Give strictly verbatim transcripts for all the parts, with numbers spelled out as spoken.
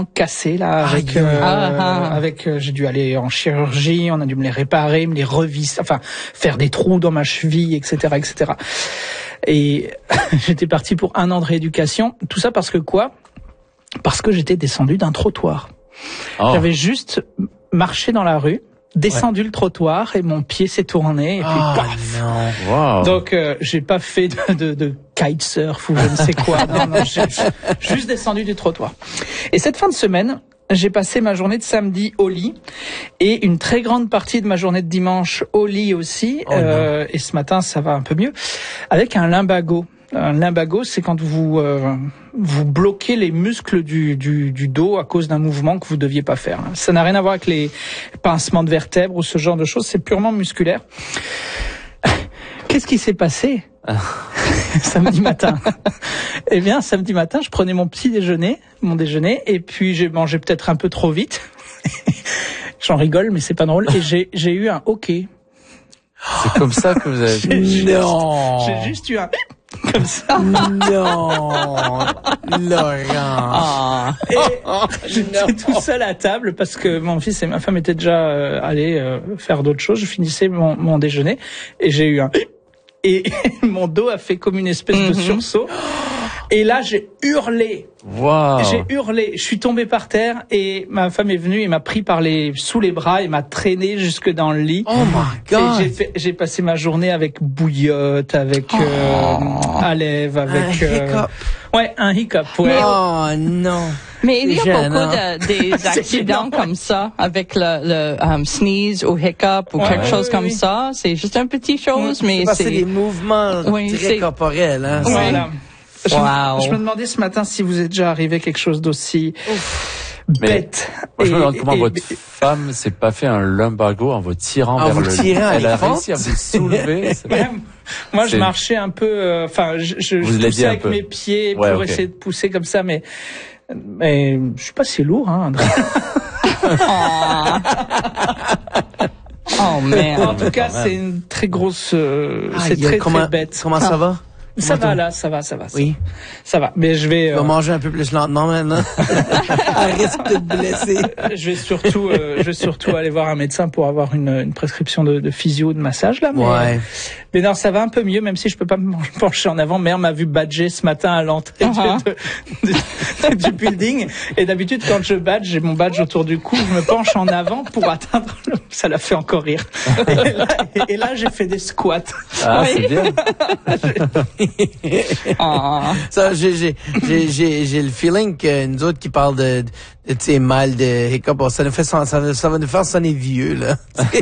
dents cassées là, avec, euh, ah, ah. avec, euh, j'ai dû aller en chirurgie, on a dû me les réparer, me les revisser, enfin faire des trous dans ma cheville, et cetera, et cetera. Et j'étais parti pour un an de rééducation. Tout ça parce que quoi ? Parce que j'étais descendu d'un trottoir. Oh. J'avais juste marché dans la rue, descendu ouais. le trottoir et mon pied s'est tourné et puis oh, paf. Non. Wow. Donc euh, j'ai pas fait de, de, de kitesurf ou je ne sais quoi. Non, non, j'ai juste descendu du trottoir. Et cette fin de semaine, j'ai passé ma journée de samedi au lit et une très grande partie de ma journée de dimanche au lit aussi. Oh, euh, et ce matin, ça va un peu mieux avec un lumbago. Un lumbago, c'est quand vous euh, vous bloquez les muscles du, du, du dos à cause d'un mouvement que vous deviez pas faire. Ça n'a rien à voir avec les pincements de vertèbres ou ce genre de choses, c'est purement musculaire. Qu'est-ce qui s'est passé samedi matin? Eh bien, samedi matin, je prenais mon petit déjeuner, mon déjeuner, et puis j'ai mangé peut-être un peu trop vite. J'en rigole, mais c'est pas drôle. Et j'ai j'ai eu un hoquet. C'est comme ça que vous avez fait. Non. J'ai juste eu un comme ça. Non, Laurent. Ah. Et j'étais tout seul à table parce que mon fils et ma femme étaient déjà euh, allés euh, faire d'autres choses. Je finissais mon, mon déjeuner et j'ai eu un et mon dos a fait comme une espèce mm-hmm. de sursaut. Et là, j'ai hurlé. Wow. J'ai hurlé. Je suis tombé par terre et ma femme est venue et m'a pris par les sous les bras et m'a traîné jusque dans le lit. Oh my God. Et j'ai fait, j'ai passé ma journée avec bouillotte, avec oh. euh, Alève, avec un euh, hiccup. Ouais, un hiccup. Ouais. Oh non. Mais il y a Gênant. beaucoup de, des accidents comme ça, avec le, le um, sneeze ou hiccup ou ouais, quelque ouais, chose oui, comme oui. ça. C'est juste une petite chose, oui, mais c'est... Parce c'est des mouvements oui, très c'est... corporels. Hein, voilà. Je, wow. je me demandais ce matin si vous êtes déjà arrivé quelque chose d'aussi Ouf. bête. Mais, moi, je me demande comment et, votre et, femme s'est pas fait un lumbago en vous tirant en vers vous le tirant Elle a réussi à vous soulever. Moi, je marchais un peu, enfin, euh, je, je, je poussais avec peu. mes pieds ouais, pour okay. essayer de pousser comme ça, mais, mais je suis pas si lourd, hein, André. Oh merde. En tout cas, c'est une très grosse, euh, ah, c'est très comment, très bête. Comment ça va? Ça va là, ça va, ça va. Ça oui. Ça va. Mais je vais. Tu vas euh... manger un peu plus lentement maintenant. À risque de te blesser. Je vais surtout, euh, je vais surtout aller voir un médecin pour avoir une, une prescription de, de physio, de massage là. Mais, ouais. Mais non, ça va un peu mieux, même si je peux pas me pencher en avant. Mère m'a vu badger ce matin à l'entrée uh-huh. de, de, du building. Et d'habitude, quand je badge, j'ai mon badge autour du cou, je me penche en avant pour atteindre le... Ça l'a fait encore rire. Et là, et là j'ai fait des squats. Ah, oui. C'est bien. Oh. Ça, j'ai, j'ai, j'ai, j'ai, j'ai le feeling que nous autres qui parlent de, de, de tu sais, mal de hiccup, ça nous fait, ça, ça, ça va nous faire sonner vieux, là.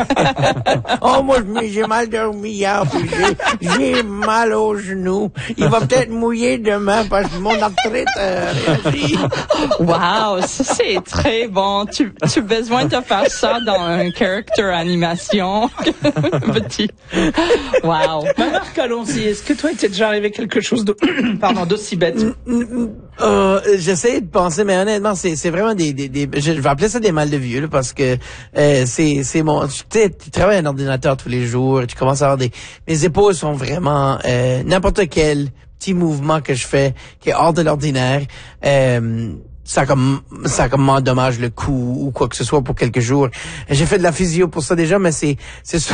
Oh, moi, j'ai mal dormi hier, puis j'ai, j'ai mal au genou. Il va peut-être mouiller demain parce que mon arthrite euh, réagit. Wow, ça c'est très bon. Tu, tu as besoin de faire ça dans un character animation. Petit. Wow. Ma Marc, allons-y. Est-ce que toi, il t'est déjà arrivé quelque chose de, pardon, d'aussi bête? Euh, j'essaie de penser, mais honnêtement, c'est, c'est vraiment des, des, des, je vais appeler ça des mal de vieux, là, parce que, euh, c'est, c'est mon, tu sais, tu travailles à un ordinateur tous les jours, tu commences à avoir des, mes épaules sont vraiment, euh, n'importe quel petit mouvement que je fais, qui est hors de l'ordinaire, euh, ça comme, ça comme m'endommage le cou ou quoi que ce soit pour quelques jours. J'ai fait de la physio pour ça déjà, mais c'est, c'est sûr.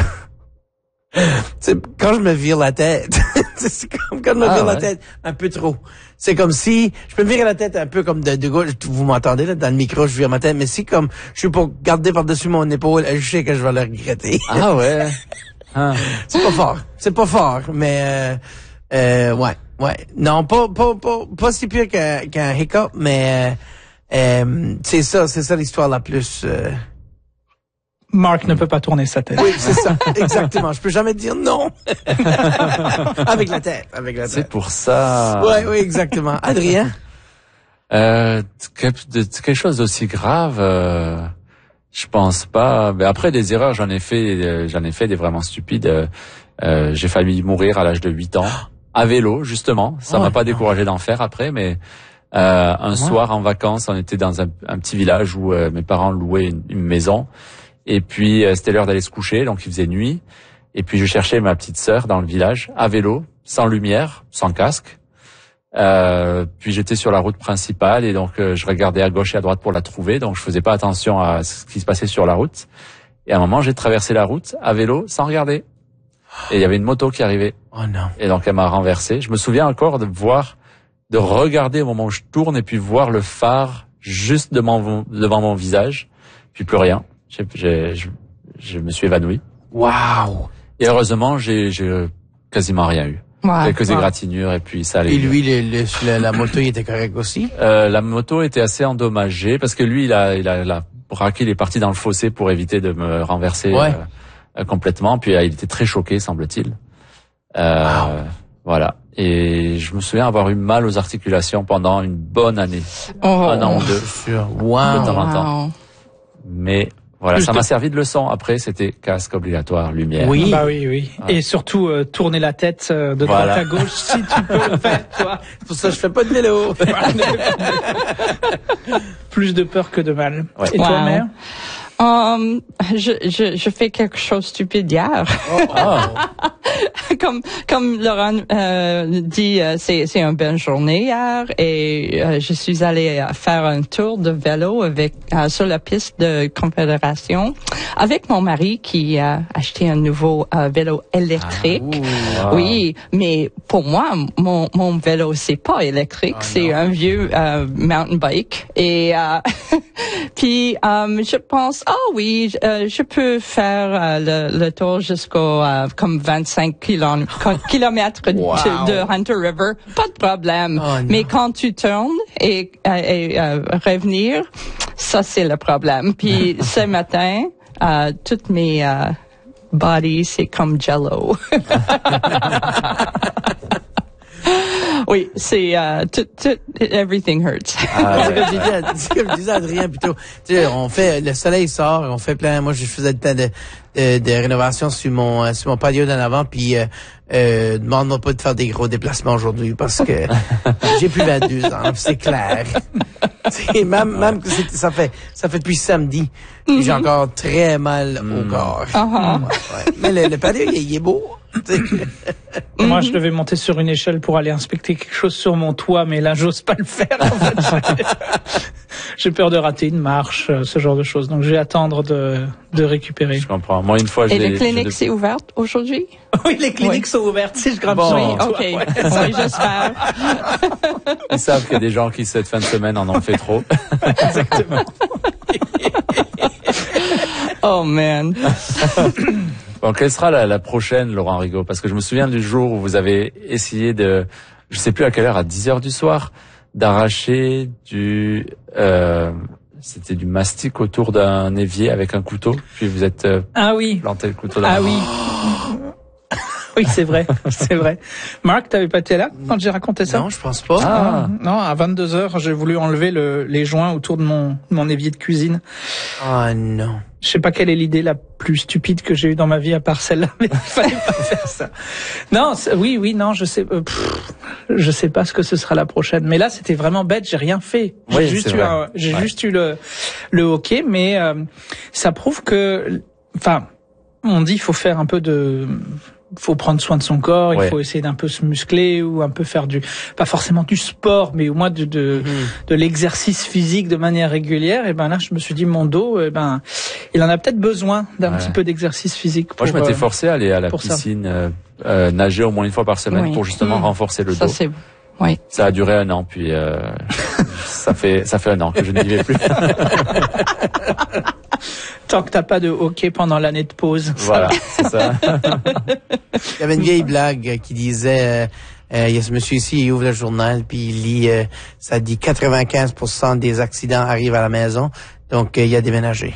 C'est quand je me vire la tête, c'est comme quand je me ah, vire ouais. la tête un peu trop. C'est comme si je peux me virer la tête un peu comme de, de gauche. Vous m'entendez là dans le micro, je vire ma tête, mais si comme je suis pour garder par-dessus mon épaule, je sais que je vais le regretter. Ah ouais. Ah. C'est pas fort, c'est pas fort, mais euh, euh, ouais, ouais. Non, pas pas pas pas si pire qu'un qu'un hiccup, mais euh, euh, c'est ça, c'est ça l'histoire la plus. Euh, Marc ne peut pas tourner sa tête. Oui, c'est ça. Exactement. Je peux jamais dire non. Avec la tête. Avec la tête. C'est pour ça. Oui, oui, exactement. Adrien? Euh, quelque chose d'aussi grave, euh, je pense pas. Mais après, des erreurs, j'en ai fait, j'en ai fait des vraiment stupides. Euh, j'ai failli mourir à l'âge de huit ans. À vélo, justement. Ça oh, m'a pas non. découragé d'en faire après, mais, euh, un ouais. soir en vacances, on était dans un, un petit village où euh, mes parents louaient une, une maison. Et puis, euh, c'était l'heure d'aller se coucher, donc il faisait nuit. Et puis, je cherchais ma petite sœur dans le village, à vélo, sans lumière, sans casque. Euh, puis j'étais sur la route principale et donc euh, je regardais à gauche et à droite pour la trouver, donc je faisais pas attention à ce qui se passait sur la route. Et à un moment, j'ai traversé la route à vélo sans regarder. Et il y avait une moto qui arrivait. Oh non. Et donc elle m'a renversé. Je me souviens encore de voir, de regarder au moment où je tourne et puis voir le phare juste devant mon, devant mon visage. Puis plus rien. J'ai, j'ai, je, je me suis évanoui. Wow. Et heureusement, j'ai, j'ai quasiment rien eu. Wow. Quelques égratignures et puis ça allait. Et lui, le, le, le, la moto, il était correct aussi? Euh, la moto était assez endommagée parce que lui, il a, il a, la braqué, il est parti dans le fossé pour éviter de me renverser Ouais. euh, complètement. Puis euh, il était très choqué, semble-t-il. Euh, Wow. Voilà. Et je me souviens avoir eu mal aux articulations pendant une bonne année, Oh. un an ou deux, Sûr. de Wow. temps en temps. Wow. Mais voilà, Plus ça de- m'a servi de leçon. Après, c'était casque obligatoire, lumière. Oui. Bah oui, oui. Ouais. Et surtout, euh, tourner la tête euh, de droite Voilà. à gauche, si tu peux le faire, toi. C'est pour ça que je fais pas de vélo. Plus de peur que de mal. Ouais. Et toi, Wow. mère? Um, je, je, je fais quelque chose de stupide hier. Ah, comme comme Laurent euh, dit, euh, c'est c'est une bonne journée hier et euh, je suis allée euh, faire un tour de vélo avec euh, sur la piste de Confédération avec mon mari qui a acheté un nouveau euh, vélo électrique. Ah, wow. Oui, mais pour moi, mon mon vélo c'est pas électrique, Oh, c'est non. un vieux euh, mountain bike et euh, puis euh, je pense ah oui, je, euh, je peux faire euh, le, le tour jusqu'au euh, comme vingt-cinq kilomètres de, Wow. de Hunter River, pas de problème. Oh, non. Mais quand tu tournes et, euh, et euh, revenir, ça c'est le problème. Puis ce matin, euh, toutes mes euh, body c'est comme Jello. Oui, c'est euh, tout, tout, everything hurts. Ah, C'est ouais. comme je disais à- c'est comme je disais à Adrien plutôt. Tu sais, on fait, le soleil sort, on fait plein, moi je faisais plein de, de, de rénovations sur mon, euh, sur mon patio d'en avant, puis euh, euh, demande-moi pas de faire des gros déplacements aujourd'hui parce que j'ai plus vingt-deux ans, c'est clair. C'est même, même que c'est- ça fait, ça fait depuis samedi, puis j'ai encore très mal au corps. Uh-huh. Ouais, ouais. Mais le, le patio, il, est- il est beau. Tu sais. Moi, je devais monter sur une échelle pour aller inspecter quelque chose sur mon toit, mais là, j'ose pas le faire. En fait. J'ai peur de rater une marche, euh, ce genre de choses. Donc, je vais attendre de, de récupérer. Je comprends. Moi, une fois, je Et l'ai- les cliniques, je- c'est ouvert aujourd'hui? Oui, les cliniques Oui. sont ouvertes si je grimpe Bon. sur Oui, mon toit. ok. Ouais. Oui, j'espère. Ils savent qu'il y a des gens qui, cette fin de semaine, en ont fait trop. Exactement. Oh man. Bon, quelle sera la, la prochaine, Laurent Rigaud? Parce que je me souviens du jour où vous avez essayé de, je sais plus à quelle heure, à dix heures du soir, d'arracher du, euh, c'était du mastic autour d'un évier avec un couteau. Puis vous êtes euh, Ah oui. planté le couteau dans Ah le- oui. Oui, c'est vrai, c'est vrai. Marc, t'avais pas été là quand j'ai raconté ça? Non, je pense pas. Ah. Non, à vingt-deux heures, j'ai voulu enlever le, les joints autour de mon, mon évier de cuisine. Oh non. Je sais pas quelle est l'idée la plus stupide que j'ai eue dans ma vie à part celle-là, mais il fallait pas faire ça. Non, c'est- oui, oui, non, je sais, euh, pff, je sais pas ce que ce sera la prochaine. Mais là, c'était vraiment bête, j'ai rien fait. J'ai Oui, juste c'est eu, vrai. un- j'ai Ouais. juste eu le, le hockey, mais euh, ça prouve que, enfin, on dit il faut faire un peu de, faut prendre soin de son corps, il Ouais. faut essayer d'un peu se muscler ou un peu faire du, pas forcément du sport, mais au moins de, de, de l'exercice physique de manière régulière. Et ben là, je me suis dit mon dos, eh ben, il en a peut-être besoin d'un Ouais. petit peu d'exercice physique. Moi, je pour, m'étais euh, forcé à aller à la pour ça. piscine, euh, euh, nager au moins une fois par semaine Oui. pour justement Mmh. renforcer le Ça dos. c'est, oui. Ça a duré un an, puis euh, ça fait ça fait un an que je n'y vais plus. Tant que t'as pas de hockey pendant l'année de pause. Voilà, c'est ça. Il y avait une vieille blague qui disait, euh, euh, il y a ce monsieur ici, il ouvre le journal, puis il lit, euh, ça dit quatre-vingt-quinze pour cent des accidents arrivent à la maison, donc euh, il y a déménagé.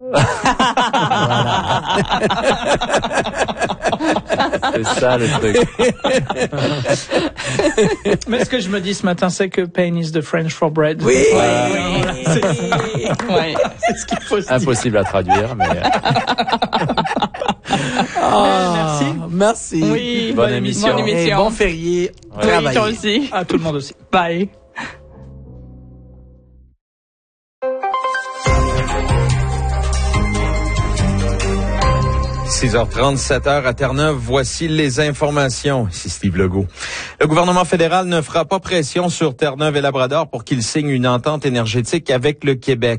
C'est ça le truc. Mais ce que je me dis ce matin, c'est que pain is the French for bread. Oui, Voilà. oui. Oui. C'est ce qu'il faut se dire. Impossible à traduire, mais euh, Ah, Merci. Merci. Oui. Bonne émission. Bonne Et émission. bon férié. Ouais. Oui, Travaillez. toi aussi. À tout le monde aussi. Bye. six heures trente, sept heures à Terre-Neuve. Voici les informations. Ici Steve Legault. Le gouvernement fédéral ne fera pas pression sur Terre-Neuve et Labrador pour qu'il signe une entente énergétique avec le Québec.